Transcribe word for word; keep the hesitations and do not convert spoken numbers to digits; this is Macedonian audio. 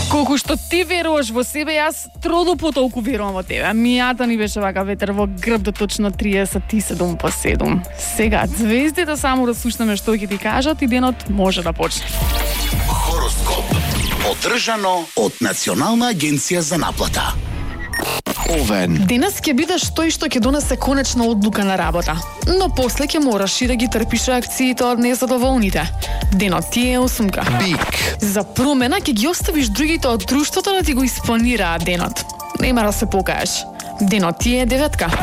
Колку што ти веруваш во себе, јас тродупо толку верувам во тебе. Мијата ни беше вака ветер во грб до точно триесет и седум по седум. Сега, звездите само да слушнеме што ќе ти кажат и денот може да почне. Хороскоп. Одржано од Национална агенција за наплата. Овен. Денес ќе бидеш тој што ќе донесе конечна одлука на работа, но после ќе мораш и да ги трпиш реакциите од незадоволните. Денот ти е осумка. Бик. За промена ќе ги оставиш другите од друштвото да ти го испланираат денот. Нема да се покаеш. Денот ти е деветка.